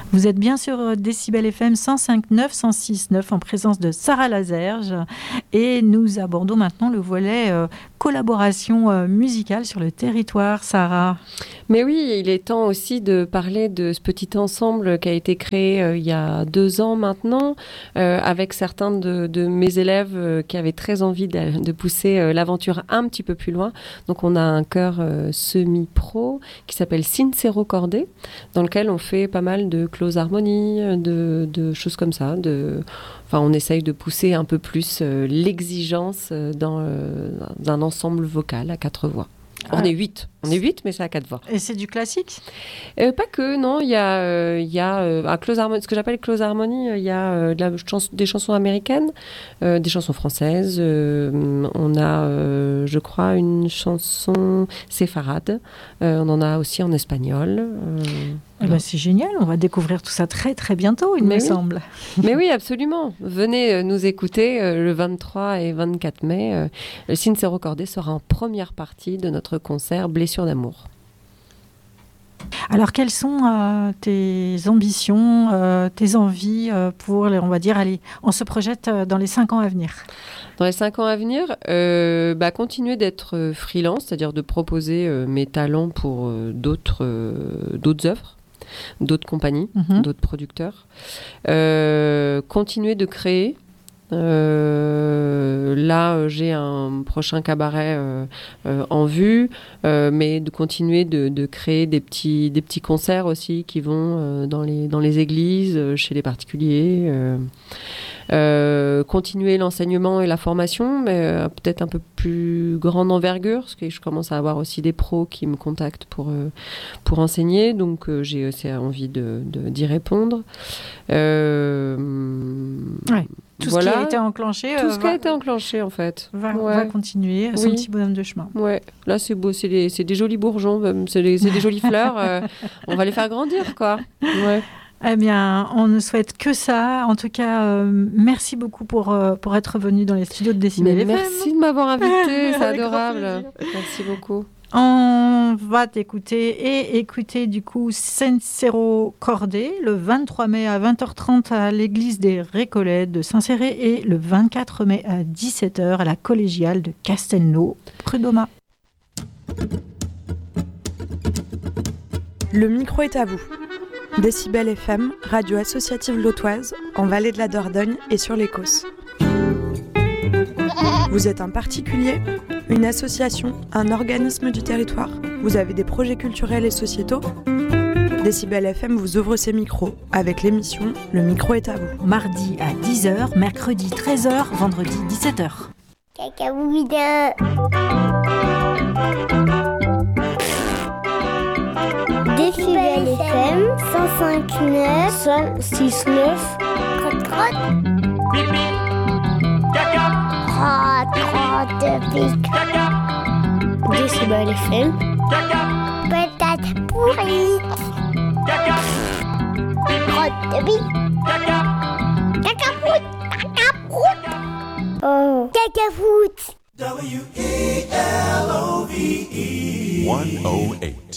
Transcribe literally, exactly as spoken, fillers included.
Vous êtes bien sur Décibel F M cent cinq neuf, cent six neuf en présence de Sarah Lazerge et nous abordons maintenant le volet euh, collaboration euh, musicale sur le territoire. Sarah. Mais oui, il est temps aussi de parler de ce petit ensemble qui a été créé euh, il y a deux ans maintenant euh, avec certains de, de mes élèves euh, qui avaient très envie de, de pousser euh, l'aventure un petit peu plus loin. Donc on a un chœur euh, semi-pro qui s'appelle Sincero Cordé, dans lequel on fait pas mal de close harmonie, de, de choses comme ça. De, enfin, on essaye de pousser un peu plus euh, l'exigence euh, dans, euh, dans un ensemble vocal à quatre voix. On est huit, on est huit, mais c'est à quatre voix. Et c'est du classique ? euh, Pas que, non. Il y a, euh, il y a euh, un close harmony, ce que j'appelle close harmony. Il y a euh, de la chans- des chansons américaines, euh, des chansons françaises. Euh, on a, euh, je crois, une chanson séfarade. Euh, on en a aussi en espagnol. Euh, Eh ben, c'est génial, on va découvrir tout ça très très bientôt, il Mais me oui. semble. Mais oui, absolument. Venez euh, nous écouter euh, le vingt-trois et vingt-quatre mai. Euh, le Sincero Cordé sera en première partie de notre concert Blessure d'amour. Alors, quelles sont euh, tes ambitions, euh, tes envies euh, pour, les- on va dire, allez, on se projette euh, dans les cinq ans à venir. Dans les cinq ans à venir, euh, bah, continuer d'être euh, freelance, c'est-à-dire de proposer euh, mes talents pour euh, d'autres, euh, d'autres œuvres, d'autres compagnies, Mhm. d'autres producteurs. Euh, continuer de créer. Euh, là, euh, j'ai un prochain cabaret euh, euh, en vue, euh, mais de continuer de, de créer des petits, des petits concerts aussi qui vont euh, dans les, dans les églises, euh, chez les particuliers. Euh, euh, continuer l'enseignement et la formation, mais euh, peut-être un peu plus grande envergure, parce que je commence à avoir aussi des pros qui me contactent pour, euh, pour enseigner, donc euh, j'ai aussi envie de, de, d'y répondre. Euh, Ouais. Tout voilà. ce qui a été enclenché, Tout euh, ce qui va, a été enclenché, en fait. va, Ouais. va continuer son Oui. petit bonhomme de chemin. Ouais, là c'est beau, c'est des, c'est des jolis bourgeons, même. C'est, des, c'est des jolies fleurs. euh, on va les faire grandir, quoi. Ouais. Eh bien, on ne souhaite que ça. En tout cas, euh, merci beaucoup pour, euh, pour être venu dans les studios de Décibel Mais F M. merci de m'avoir invité, c'est Avec grand adorable. plaisir. Merci beaucoup. On va t'écouter et écouter du coup Sincero Cordé le vingt-trois mai à vingt heures trente à l'église des Récollets de Saint-Céré et le vingt-quatre mai à dix-sept heures à la collégiale de Castelnau, Prud'Homas. Le micro est à vous. Décibel F M, radio associative lautoise, en Vallée de la Dordogne et sur l'Écosse. Vous êtes un particulier, une association, un organisme du territoire? Vous avez des projets culturels et sociétaux? Décibel F M vous ouvre ses micros avec l'émission Le micro est à vous. Mardi à dix heures, mercredi treize heures, vendredi dix-sept heures. Cacaouida. Décibel F M cent cinq neuf, cent six neuf. Crotte crotte. Pipi, caca, Crotte crotte pique. caca, Décibel F M. caca, Patate pourrie. caca, Crotte de pique. caca, Cacafoot. Cacafoot. Oh. Cacafoot. W E L O V E one oh eight.